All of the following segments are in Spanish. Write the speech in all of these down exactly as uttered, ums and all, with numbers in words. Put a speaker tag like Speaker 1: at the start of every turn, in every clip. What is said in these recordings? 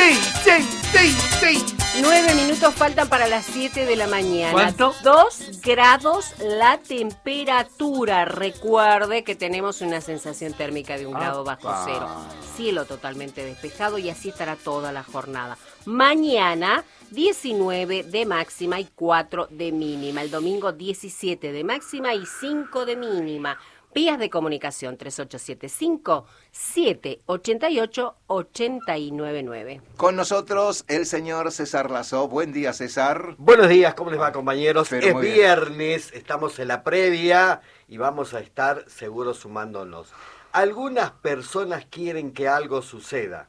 Speaker 1: sí, sí, sí, sí.
Speaker 2: Nueve minutos faltan para las siete de la mañana.
Speaker 1: ¿Cuánto?
Speaker 2: Dos grados la temperatura. Recuerde que tenemos una sensación térmica de un
Speaker 1: Ah,
Speaker 2: grado bajo
Speaker 1: pa.
Speaker 2: cero. Cielo totalmente despejado y así estará toda la jornada. Mañana, diecinueve de máxima y cuatro de mínima. El domingo, diecisiete de máxima y cinco de mínima. Vías de comunicación tres ocho siete cinco, siete ocho ocho, ocho nueve nueve.
Speaker 3: Con nosotros el señor César Lazo. Buen día, César.
Speaker 4: Buenos días, ¿cómo les va, compañeros?
Speaker 3: Pero
Speaker 4: Es
Speaker 3: muy bien.
Speaker 4: viernes, estamos en la previa y vamos a estar seguros sumándonos. Algunas personas quieren que algo suceda,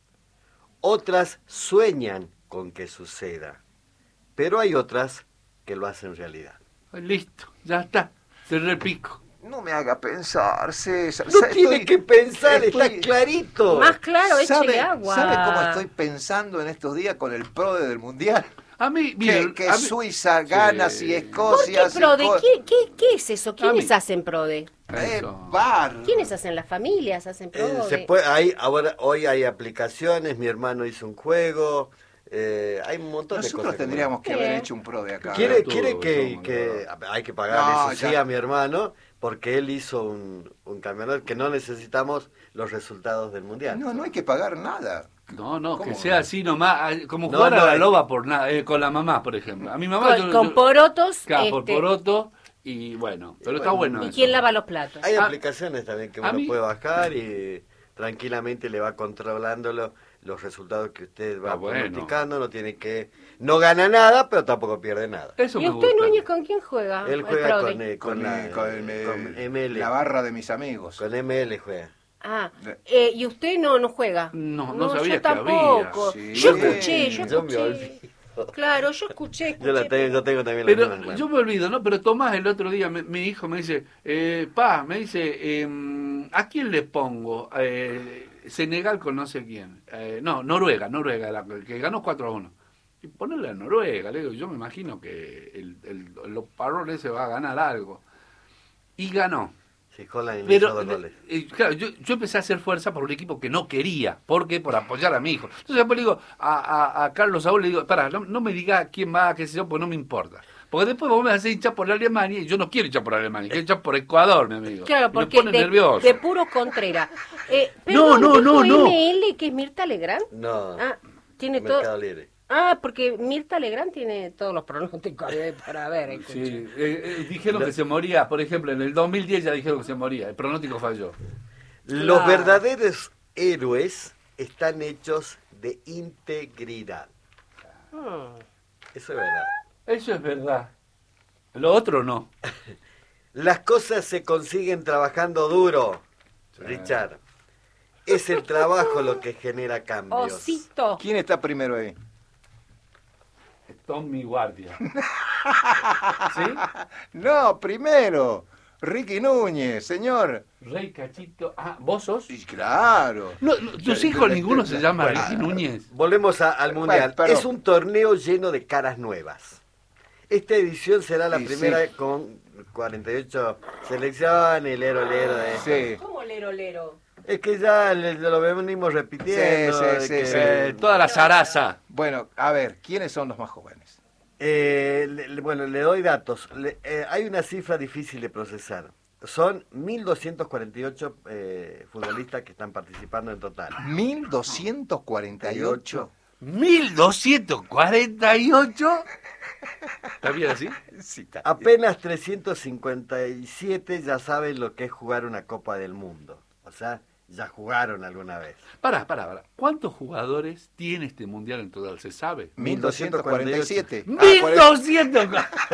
Speaker 4: otras sueñan con que suceda, pero hay otras que lo hacen realidad.
Speaker 1: Listo, ya está. Cerré el pico.
Speaker 3: No me haga pensar, César.
Speaker 4: No
Speaker 3: Sa-
Speaker 4: tiene
Speaker 3: estoy-
Speaker 4: que pensar,
Speaker 3: estoy-
Speaker 4: está clarito.
Speaker 2: Más claro,
Speaker 3: ¿Sabe,
Speaker 2: échele agua.
Speaker 3: ¿Sabe cómo estoy pensando en estos días con el PRODE del Mundial?
Speaker 1: A mí,
Speaker 3: Que,
Speaker 1: mire,
Speaker 3: que
Speaker 1: a mí-
Speaker 3: Suiza gana,
Speaker 1: Sí.
Speaker 3: si
Speaker 2: ¿Por qué
Speaker 3: Escocia... si
Speaker 2: PRODE?
Speaker 3: co-
Speaker 2: ¿Qué, qué, qué es eso? ¿Quiénes
Speaker 1: mí.
Speaker 2: hacen PRODE?
Speaker 3: Eh,
Speaker 1: Eso.
Speaker 3: bar.
Speaker 2: ¿Quiénes hacen las familias? ¿Hacen
Speaker 4: Eh,
Speaker 2: PRODE?
Speaker 4: se puede, hay, ahora, hoy hay aplicaciones, mi hermano hizo un juego, eh, hay un montón de
Speaker 3: Nosotros
Speaker 4: cosas. que-
Speaker 3: tendríamos que
Speaker 2: Bien.
Speaker 3: haber hecho un PRODE acá.
Speaker 4: ¿Quiere,
Speaker 1: todo,
Speaker 4: quiere que,
Speaker 1: todo,
Speaker 4: que hay que pagar
Speaker 3: No,
Speaker 4: eso sí
Speaker 3: ya.
Speaker 4: a mi hermano? Porque él hizo un, un campeonato que no necesitamos los resultados del mundial.
Speaker 3: No, no hay que pagar nada.
Speaker 1: No, no, que
Speaker 3: ¿Cómo?
Speaker 1: sea así nomás, ah, como
Speaker 4: No,
Speaker 1: jugar
Speaker 4: no,
Speaker 1: a la
Speaker 4: eh.
Speaker 1: loba por nada, eh, con la mamá, por ejemplo. A mi mamá
Speaker 2: Con,
Speaker 1: yo-
Speaker 2: con
Speaker 1: yo-
Speaker 2: porotos.
Speaker 1: Claro, por
Speaker 2: este,
Speaker 1: poroto y bueno, pero está bueno.
Speaker 2: ¿Y
Speaker 1: eso.
Speaker 2: quién lava los platos?
Speaker 4: Hay
Speaker 1: Ah,
Speaker 4: aplicaciones también que
Speaker 1: a
Speaker 4: uno
Speaker 1: mí-
Speaker 4: puede bajar y tranquilamente le va controlando lo- los resultados que usted va
Speaker 1: Ah, bueno.
Speaker 4: pronosticando, no tiene que, no gana nada, pero tampoco pierde nada.
Speaker 1: Eso
Speaker 2: ¿Y
Speaker 1: me
Speaker 2: usted,
Speaker 1: gusta.
Speaker 2: Núñez, con quién juega?
Speaker 4: Él
Speaker 2: el
Speaker 4: juega
Speaker 2: PRODE?
Speaker 4: con, eh, con,
Speaker 3: Con,
Speaker 4: la,
Speaker 3: eh, con, eh,
Speaker 4: con M L,
Speaker 3: la barra de mis amigos.
Speaker 4: con M L juega.
Speaker 2: Ah, eh, ¿y usted no, no juega?
Speaker 1: No, no sabía
Speaker 2: yo
Speaker 1: que había.
Speaker 2: tampoco.
Speaker 3: Sí.
Speaker 2: Yo
Speaker 3: Sí.
Speaker 2: escuché, yo
Speaker 4: Yo me
Speaker 2: escuché.
Speaker 4: olvido.
Speaker 2: Claro, yo escuché, escuché.
Speaker 4: Yo, la tengo, yo tengo también
Speaker 1: Pero
Speaker 4: la misma.
Speaker 1: yo me olvido, ¿no? Pero Tomás el otro día, me- mi hijo me dice, eh, pa, me dice, em, ¿a quién le pongo? Eh, Senegal con no sé quién. Eh, no, Noruega, Noruega, la, que ganó cuatro a uno. Y ponerle a Noruega, le digo, yo me imagino que el, el, los paroles se va a ganar algo. Y ganó.
Speaker 4: Sí, Holland
Speaker 1: Pero,
Speaker 4: hizo dos goles.
Speaker 1: eh, claro, yo, yo empecé a hacer fuerza por un equipo que no quería. ¿Por qué? Por apoyar a mi hijo. Entonces después le digo a, a, a Carlos Saúl, le digo, para, no, no me diga quién va, qué sé yo, pues no me importa. Porque después vos me haces hinchar por Alemania y yo no quiero hinchar por Alemania, quiero hinchar por Ecuador, mi amigo.
Speaker 2: Claro,
Speaker 1: Y me
Speaker 2: porque
Speaker 1: pone
Speaker 2: de,
Speaker 1: nervioso.
Speaker 2: de puro Contreras. Eh,
Speaker 1: No,
Speaker 2: perdón,
Speaker 1: no, no,
Speaker 2: ¿dijo
Speaker 1: no.
Speaker 2: M L que es Mirta Legrand?
Speaker 4: No,
Speaker 2: Ah, tiene
Speaker 4: Mercado
Speaker 2: todo.
Speaker 4: Libre.
Speaker 2: Ah, porque Mirta Legrand tiene todos los pronósticos de- para ver. escucha.
Speaker 1: Sí, eh, eh, dijeron que se moría, por ejemplo, en el dos mil diez ya dijeron que se moría, el pronóstico falló.
Speaker 4: Los
Speaker 2: Claro.
Speaker 4: verdaderos héroes están hechos de integridad.
Speaker 2: Hmm.
Speaker 4: Eso es verdad.
Speaker 1: Eso es verdad. Lo otro no.
Speaker 4: Las cosas se consiguen trabajando duro, Richard. Es el trabajo lo que genera cambios.
Speaker 2: Osito.
Speaker 3: ¿Quién está primero ahí?
Speaker 1: Tommy Guardia. ¿Sí?
Speaker 3: No, primero. Ricky Núñez, señor.
Speaker 1: Rey Cachito. Ah, ¿vos sos?
Speaker 3: Y claro.
Speaker 1: No, no, tus hijos ninguno se llama Ricky Núñez.
Speaker 4: Volvemos a- al Mundial.
Speaker 3: Bueno, pero-
Speaker 4: Es un torneo lleno de caras nuevas. Esta edición será la
Speaker 3: Y
Speaker 4: primera
Speaker 3: sí.
Speaker 4: con cuarenta y ocho selecciones, el héroe, el héroe.
Speaker 3: Sí.
Speaker 2: ¿Cómo lero, lero?
Speaker 4: Es que ya le- lo venimos repitiendo.
Speaker 3: Sí, sí,
Speaker 4: de
Speaker 3: sí,
Speaker 4: que-
Speaker 3: sí.
Speaker 1: Eh, toda la zaraza.
Speaker 3: Bueno, a ver, ¿quiénes son los más jóvenes?
Speaker 4: Eh, le- le- bueno, le doy datos. Le- eh, hay una cifra difícil de procesar. Son mil doscientos cuarenta y ocho eh, futbolistas que están participando en total.
Speaker 3: mil doscientos cuarenta y ocho.
Speaker 1: mil doscientos cuarenta y ocho. ¿Está bien así?
Speaker 3: Sí, está bien.
Speaker 4: Apenas trescientos cincuenta y siete ya saben lo que es jugar una Copa del Mundo. O sea, ya jugaron alguna vez.
Speaker 1: Pará, pará, pará. ¿Cuántos jugadores tiene este mundial en total? ¿Se sabe?
Speaker 3: mil doscientos cuarenta y siete. Ah,
Speaker 1: ¡mil
Speaker 3: cuarenta-
Speaker 1: doscientos!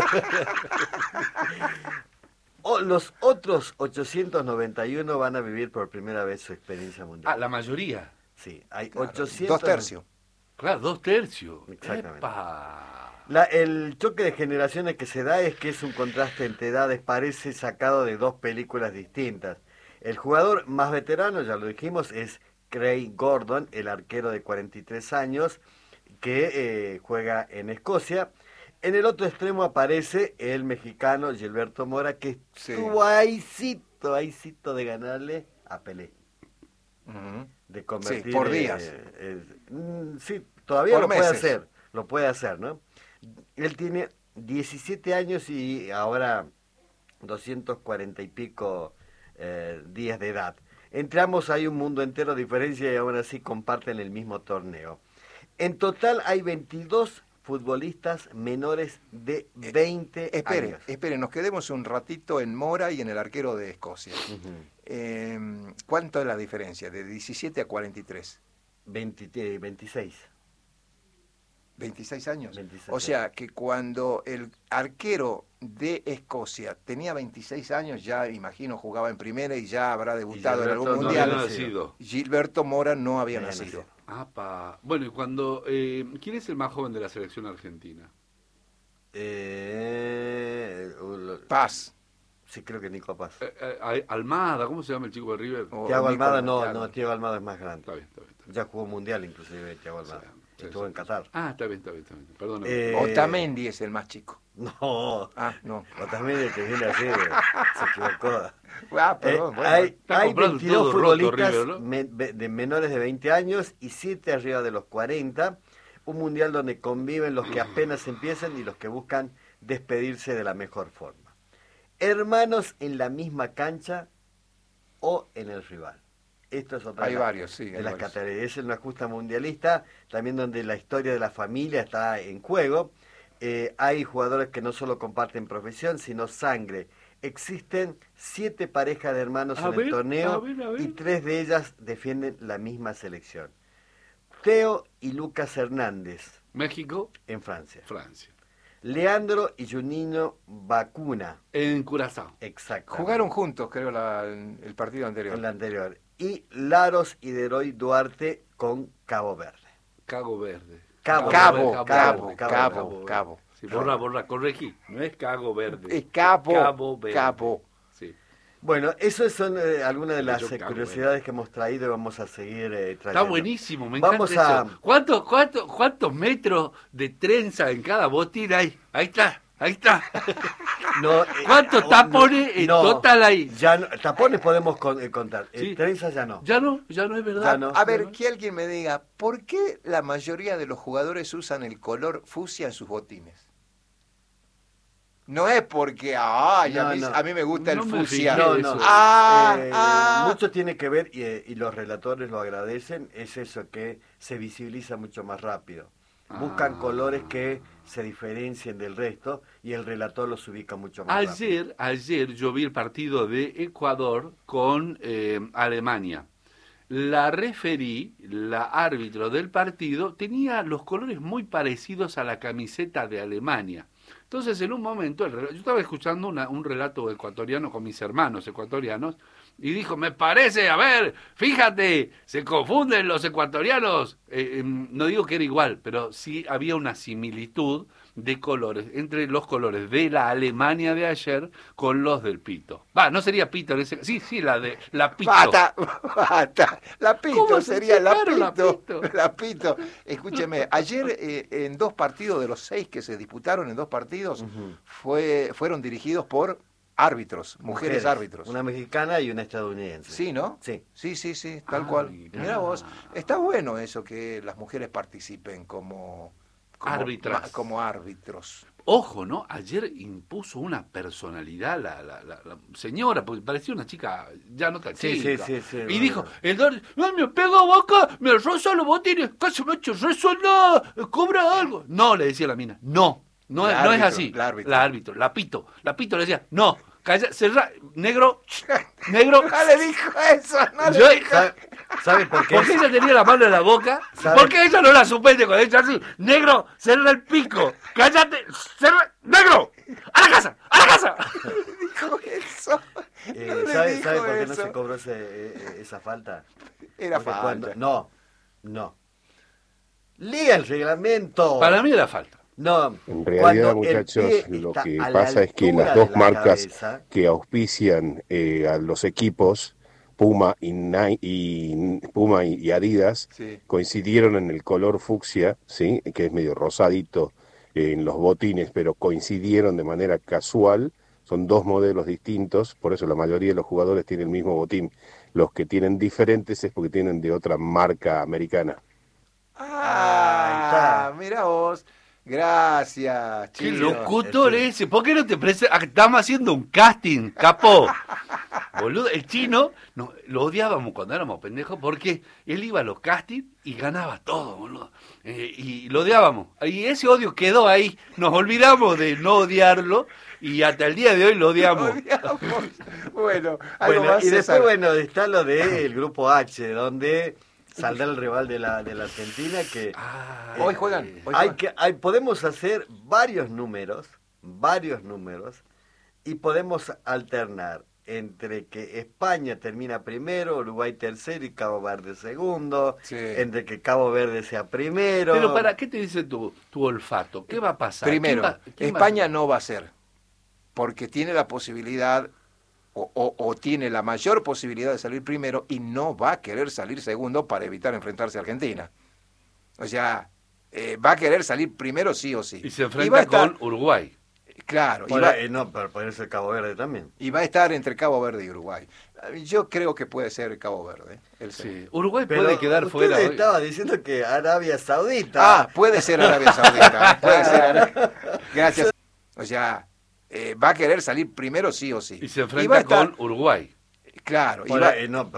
Speaker 4: O, los otros ochocientos noventa y uno van a vivir por primera vez su experiencia mundial.
Speaker 1: Ah, la mayoría.
Speaker 4: Sí, hay
Speaker 3: Claro,
Speaker 4: ochocientos.
Speaker 3: Dos tercios.
Speaker 1: Claro, dos tercios.
Speaker 4: Exactamente.
Speaker 1: Epa.
Speaker 4: La- el choque de generaciones que se da es que es un contraste entre edades, parece sacado de dos películas distintas. El jugador más veterano, ya lo dijimos, es Craig Gordon, el arquero de cuarenta y tres años, que eh, juega en Escocia. En el otro extremo aparece el mexicano Gilberto Mora, que
Speaker 3: Sí.
Speaker 4: estuvo ahícito, ahícito de ganarle a Pelé.
Speaker 3: Ujú.
Speaker 4: de convertir...
Speaker 3: Sí, por
Speaker 4: eh,
Speaker 3: días.
Speaker 4: eh, mm, sí, todavía
Speaker 3: Por
Speaker 4: lo puede
Speaker 3: meses.
Speaker 4: hacer, lo puede hacer, ¿no? Él tiene diecisiete años y ahora doscientos cuarenta y pico eh, días de edad. Entre ambos hay un mundo entero de diferencia y aún así comparten el mismo torneo. En total hay veintidós futbolistas menores de veinte
Speaker 3: Espere,
Speaker 4: años.
Speaker 3: espere, nos quedemos un ratito en Mora y en el arquero de Escocia.
Speaker 4: Ujú.
Speaker 3: Eh, ¿Cuánto es la diferencia? De diecisiete a cuarenta y tres.
Speaker 4: veinte, eh, veintiséis.
Speaker 3: veintiséis años.
Speaker 4: veintiséis
Speaker 3: O sea que cuando el arquero de Escocia tenía veintiséis años, ya imagino jugaba en primera y ya habrá debutado en
Speaker 4: Gilberto
Speaker 3: algún
Speaker 4: no
Speaker 3: mundial.
Speaker 1: había nacido.
Speaker 3: Gilberto Mora no había
Speaker 4: No había
Speaker 3: nacido.
Speaker 4: nacido.
Speaker 1: Apa. Bueno, y cuando... Eh, ¿quién es el más joven de la selección argentina?
Speaker 4: Eh, uh, lo-
Speaker 3: Paz.
Speaker 4: sí, creo que Nico Paz.
Speaker 1: Eh, eh, Almada, ¿cómo se llama el chico de River?
Speaker 3: O
Speaker 4: Tiago
Speaker 3: Nico
Speaker 4: Almada no,
Speaker 3: Montiano.
Speaker 4: no, Tiago Almada es más grande.
Speaker 1: Está bien, está bien. Está bien.
Speaker 4: Ya jugó mundial inclusive Tiago Almada.
Speaker 1: Sí,
Speaker 4: Estuvo
Speaker 1: sí,
Speaker 4: en
Speaker 1: sí.
Speaker 4: Qatar.
Speaker 1: Ah, está bien, está bien, está bien. Perdón.
Speaker 4: Eh,
Speaker 3: Otamendi es el más chico.
Speaker 4: No,
Speaker 3: Ah, no.
Speaker 4: o también el que viene así de- se equivocó.
Speaker 3: Ah,
Speaker 4: Eh,
Speaker 3: perdón, bueno.
Speaker 4: hay
Speaker 1: Está
Speaker 4: hay
Speaker 1: comprando
Speaker 4: veintidós
Speaker 1: todo roto,
Speaker 4: futbolistas
Speaker 1: River, ¿no?
Speaker 4: men- ve- de menores de veinte años y siete arriba de los cuarenta. Un mundial donde conviven los que apenas empiezan y los que buscan despedirse de la mejor forma. Hermanos en la misma cancha o en el rival. Esto es otra
Speaker 3: Hay
Speaker 4: de las-
Speaker 3: varios, sí,
Speaker 4: de
Speaker 3: hay
Speaker 4: las
Speaker 3: varios.
Speaker 4: categorías. Es una justa mundialista, también donde la historia de la familia está en juego. Eh, hay jugadores que no solo comparten profesión, sino sangre. Existen siete parejas de hermanos
Speaker 1: A
Speaker 4: en
Speaker 1: ver,
Speaker 4: el torneo
Speaker 1: a ver, a ver.
Speaker 4: y tres de ellas defienden la misma selección. Teo y Lucas Hernández
Speaker 1: México,
Speaker 4: en Francia.
Speaker 1: Francia.
Speaker 4: Leandro y Juninho Bacuna.
Speaker 1: En Curazao.
Speaker 4: Exacto.
Speaker 3: Jugaron juntos, creo, la- el partido anterior.
Speaker 4: en la anterior. Y Laros y Deroy Duarte con Cabo Verde.
Speaker 1: Cago Verde.
Speaker 3: Cabo,
Speaker 4: Cabo,
Speaker 3: Cabo,
Speaker 4: Cabo,
Speaker 3: Cabo,
Speaker 4: Cabo,
Speaker 3: Cabo.
Speaker 1: Sí, borra, borra, corregí. No es Cago Verde.
Speaker 3: Es Cabo,
Speaker 1: Cabo Verde.
Speaker 3: Cabo.
Speaker 1: Sí.
Speaker 4: Bueno, esas son eh, algunas de las
Speaker 1: Yo
Speaker 4: eh,
Speaker 1: Cabo
Speaker 4: curiosidades que hemos traído y vamos a seguir eh, trayendo.
Speaker 1: Está buenísimo, me
Speaker 4: Vamos
Speaker 1: encanta
Speaker 4: a-
Speaker 1: eso. ¿Cuántos, cuántos, ¿Cuántos metros de trenza en cada botín hay? Ahí está, ahí está.
Speaker 4: No, eh,
Speaker 1: ¿Cuántos
Speaker 4: oh,
Speaker 1: tapones en total hay?
Speaker 4: Ya no, tapones podemos con- eh, contar. Eh,
Speaker 1: Sí.
Speaker 4: trenzas ya no.
Speaker 1: Ya no, ya no es verdad.
Speaker 4: Ya no.
Speaker 3: A ver, que alguien me diga, ¿por qué la mayoría de los jugadores usan el color fucsia en sus botines? No es porque, ay,
Speaker 4: No,
Speaker 3: a, mí,
Speaker 4: no.
Speaker 3: a mí me gusta
Speaker 1: No
Speaker 3: el
Speaker 1: me
Speaker 3: fucsia.
Speaker 1: fijé.
Speaker 4: No,
Speaker 1: eso.
Speaker 4: no.
Speaker 3: Ah,
Speaker 4: Eh,
Speaker 3: ah.
Speaker 4: Mucho tiene que ver, y, eh, y los relatores lo agradecen, es eso que se visibiliza mucho más rápido. Buscan
Speaker 1: Ah.
Speaker 4: colores que se diferencien del resto y el relator los ubica mucho más rápido.
Speaker 1: Ayer, ayer yo vi el partido de Ecuador con eh, Alemania. La referí, la árbitro del partido, tenía los colores muy parecidos a la camiseta de Alemania. Entonces, en un momento, el rel- yo estaba escuchando una- un relato ecuatoriano con mis hermanos ecuatorianos, y dijo, me parece, a ver, fíjate, se confunden los ecuatorianos. Eh, em, no digo que era igual, pero sí había una similitud de colores, entre los colores de la Alemania de ayer con los del Pito. Va, no sería Pito en ese... Sí, sí, la de la Pito.
Speaker 3: Bata, bata. La
Speaker 1: ¿Cómo
Speaker 3: Pito
Speaker 1: se
Speaker 3: sería la
Speaker 1: llamaron la
Speaker 3: Pito.
Speaker 1: Pito?
Speaker 3: La Pito. Escúcheme, ayer eh, en dos partidos de los seis que se disputaron en dos partidos,
Speaker 4: Ujú.
Speaker 3: fue, fueron dirigidos por árbitros, mujeres, árbitros.
Speaker 4: Una mexicana y una estadounidense.
Speaker 3: Sí, ¿no?
Speaker 4: Sí.
Speaker 3: Sí, sí, sí, tal
Speaker 1: Ah,
Speaker 3: cual.
Speaker 1: mirá.
Speaker 3: Mira vos, está bueno eso que las mujeres participen como como,
Speaker 1: Árbitras.
Speaker 3: ma- como árbitros.
Speaker 1: Ojo, ¿no? Ayer impuso una personalidad la, la, la, la señora, porque parecía una chica ya no tan
Speaker 4: Sí,
Speaker 1: chica.
Speaker 4: sí, sí, sí,
Speaker 1: y
Speaker 4: bueno.
Speaker 1: dijo, el don, no, me pega boca, me roza los botines, casi me ha hecho rezo nada, cobra algo. No, le decía la mina, no, no,
Speaker 3: La
Speaker 1: es- no es
Speaker 3: árbitro,
Speaker 1: así.
Speaker 3: la árbitro.
Speaker 1: La árbitro, la pito, la pito le decía, no, calla, cerra, negro, negro.
Speaker 3: No le dijo eso, no
Speaker 1: Yo-
Speaker 3: le dijo.
Speaker 4: ¿Sabe, sabe por qué?
Speaker 1: ¿Por qué ella tenía la mano en la boca?
Speaker 4: ¿Sabe?
Speaker 1: ¿Por qué ella no la suspende cuando ella así? Negro, cerra el pico. Cállate, cerra. Negro, a la casa, a la casa.
Speaker 3: Dijo eso.
Speaker 4: Eh,
Speaker 3: No le
Speaker 4: ¿Sabe,
Speaker 3: dijo
Speaker 4: sabe por qué no
Speaker 3: eso.
Speaker 4: se cobró ese, eh, eh, esa falta?
Speaker 3: Era
Speaker 4: Porque
Speaker 3: falta.
Speaker 4: cuando- No, no. Lea el reglamento.
Speaker 1: Para mí era falta.
Speaker 4: No.
Speaker 5: En
Speaker 4: cuando
Speaker 5: realidad,
Speaker 4: el
Speaker 5: muchachos,
Speaker 4: pie
Speaker 5: lo
Speaker 4: está
Speaker 5: que
Speaker 4: a la
Speaker 5: pasa es que
Speaker 4: altura
Speaker 5: las
Speaker 4: de
Speaker 5: dos
Speaker 4: la
Speaker 5: marcas
Speaker 4: cabeza,
Speaker 5: que auspician eh, a los equipos, Puma y, Nike- y Puma y, y Adidas,
Speaker 3: Sí.
Speaker 5: coincidieron en el color fucsia, ¿sí? Que es medio rosadito eh, en los botines, pero coincidieron de manera casual son dos modelos distintos, por eso la mayoría de los jugadores tienen el mismo botín. Los que tienen diferentes es porque tienen de otra marca americana.
Speaker 3: Ah, mira vos. Gracias,
Speaker 1: ¡Qué
Speaker 3: Chino.
Speaker 1: locutor ese! ¿Por qué no te presentas? Estamos haciendo un casting, capo. Boludo, el Chino, no, lo odiábamos cuando éramos pendejos porque él iba a los castings y ganaba todo, boludo. Eh, y lo odiábamos. Y ese odio quedó ahí. Nos olvidamos de no odiarlo y hasta el día de hoy lo odiamos.
Speaker 3: Lo odiamos. Bueno, algo
Speaker 4: Bueno,
Speaker 3: más,
Speaker 4: y después,
Speaker 3: César.
Speaker 4: bueno, está lo del grupo H, donde saldrá el rival de la, de la Argentina, que
Speaker 1: Ah,
Speaker 3: Hoy juegan.
Speaker 1: eh,
Speaker 3: Hoy
Speaker 4: hay
Speaker 3: juegan.
Speaker 4: que hay, podemos hacer varios números, varios números, y podemos alternar entre que España termina primero, Uruguay tercero y Cabo Verde segundo,
Speaker 3: Sí.
Speaker 4: entre que Cabo Verde sea primero.
Speaker 1: Pero para, ¿qué te dice tu, tu olfato? ¿Qué va a pasar?
Speaker 3: Primero,
Speaker 1: ¿Quién va- quién va-
Speaker 3: España no va a ser, porque tiene la posibilidad o, o- o tiene la mayor posibilidad de salir primero y no va a querer salir segundo para evitar enfrentarse a Argentina. O sea, eh, va a querer salir primero sí o sí.
Speaker 1: Y se
Speaker 3: va a
Speaker 1: enfrenta
Speaker 3: estar-
Speaker 1: con Uruguay.
Speaker 3: Claro, y
Speaker 4: Por
Speaker 3: va,
Speaker 4: ahí- no, pero puede ser Cabo Verde también.
Speaker 3: y va a estar entre Cabo Verde y Uruguay. Yo creo que puede ser Cabo Verde. el
Speaker 1: Sí. Uruguay
Speaker 4: Pero
Speaker 1: puede quedar
Speaker 4: usted
Speaker 1: fuera hoy.
Speaker 4: estaba diciendo que Arabia Saudita.
Speaker 3: Ah, puede ser Arabia Saudita. Puede ser Arabia- Gracias. O sea, eh, va a querer salir primero sí o sí.
Speaker 1: Y se
Speaker 3: va a
Speaker 1: enfrenta
Speaker 3: estar-
Speaker 1: con Uruguay.
Speaker 3: Claro, y
Speaker 4: Por
Speaker 3: va-
Speaker 4: ahí- no,